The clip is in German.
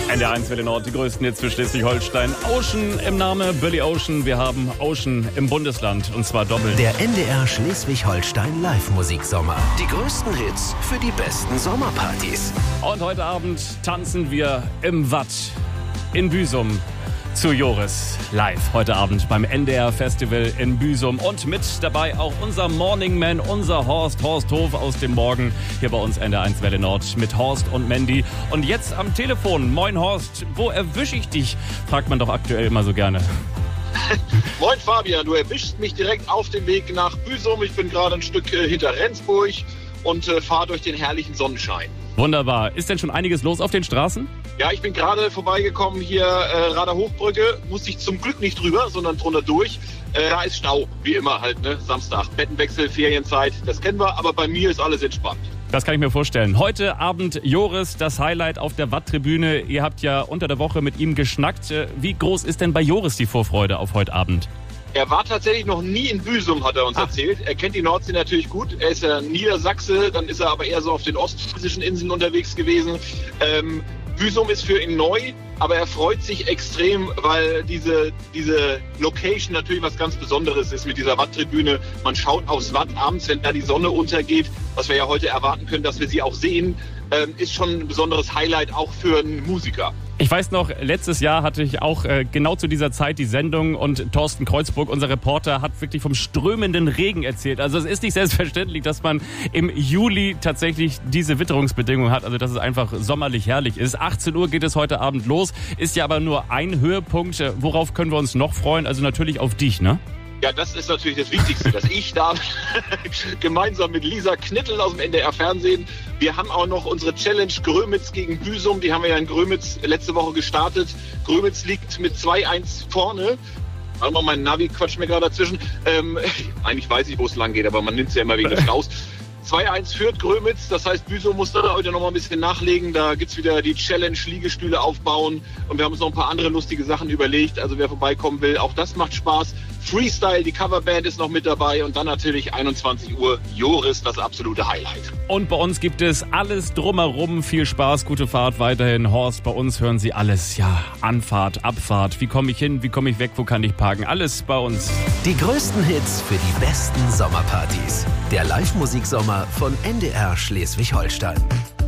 NDR1 Welle Nord, die größten Hits für Schleswig-Holstein. Ocean im Name, Billy Ocean. Wir haben Ocean im Bundesland und zwar doppelt. Der NDR Schleswig-Holstein Live-Musiksommer. Die größten Hits für die besten Sommerpartys. Und heute Abend tanzen wir im Watt in Büsum zu Joris live. Heute Abend beim NDR Festival in Büsum. Und mit dabei auch unser Morning Man, unser Horst Hof aus dem Morgen. Hier bei uns NDR1 Welle Nord mit Horst und Mandy. Und jetzt am Telefon. Moin Horst, wo erwische ich dich? Fragt man doch aktuell immer so gerne. Moin Fabian, du erwischst mich direkt auf dem Weg nach Büsum. Ich bin gerade ein Stück hinter Rendsburg und fahre durch den herrlichen Sonnenschein. Wunderbar. Ist denn schon einiges los auf den Straßen? Ja, ich bin gerade vorbeigekommen hier, Rader Hochbrücke, musste ich zum Glück nicht drüber, sondern drunter durch. Da ist Stau, wie immer halt, ne? Samstag, Bettenwechsel, Ferienzeit, das kennen wir, aber bei mir ist alles entspannt. Das kann ich mir vorstellen. Heute Abend Joris, das Highlight auf der Watt-Tribüne. Ihr habt ja unter der Woche mit ihm geschnackt. Wie groß ist denn bei Joris die Vorfreude auf heute Abend? Er war tatsächlich noch nie in Büsum, hat er uns erzählt. Er kennt die Nordsee natürlich gut. Er ist ja Niedersachse, dann ist er aber eher so auf den ostfriesischen Inseln unterwegs gewesen. Büsum ist für ihn neu, aber er freut sich extrem, weil diese Location natürlich was ganz Besonderes ist mit dieser Watt-Tribüne. Man schaut aufs Watt abends, wenn da die Sonne untergeht, was wir ja heute erwarten können, dass wir sie auch sehen, ist schon ein besonderes Highlight auch für einen Musiker. Ich weiß noch, letztes Jahr hatte ich auch genau zu dieser Zeit die Sendung und Thorsten Kreuzburg, unser Reporter, hat wirklich vom strömenden Regen erzählt. Also es ist nicht selbstverständlich, dass man im Juli tatsächlich diese Witterungsbedingungen hat, also dass es einfach sommerlich herrlich ist. 18 Uhr geht es heute Abend los, ist ja aber nur ein Höhepunkt. Worauf können wir uns noch freuen? Also natürlich auf dich, ne? Ja, das ist natürlich das Wichtigste, dass ich da gemeinsam mit Lisa Knittel aus dem NDR-Fernsehen, wir haben auch noch unsere Challenge Grömitz gegen Büsum, die haben wir ja in Grömitz letzte Woche gestartet. Grömitz liegt mit 2-1 vorne. Warte mal, mein Navi quatscht mir gerade dazwischen. Eigentlich weiß ich, wo es lang geht, aber man nimmt es ja immer wegen des Staus. 2-1 führt Grömitz, das heißt, Büsum muss da heute noch mal ein bisschen nachlegen. Da gibt's wieder die Challenge, Liegestühle aufbauen und wir haben uns noch ein paar andere lustige Sachen überlegt. Also wer vorbeikommen will, auch das macht Spaß. Freestyle, die Coverband ist noch mit dabei und dann natürlich 21 Uhr Joris, das absolute Highlight. Und bei uns gibt es alles drumherum. Viel Spaß, gute Fahrt weiterhin. Horst, bei uns hören Sie alles. Ja, Anfahrt, Abfahrt. Wie komme ich hin, wie komme ich weg, wo kann ich parken? Alles bei uns. Die größten Hits für die besten Sommerpartys. Der Live-Musiksommer von NDR Schleswig-Holstein.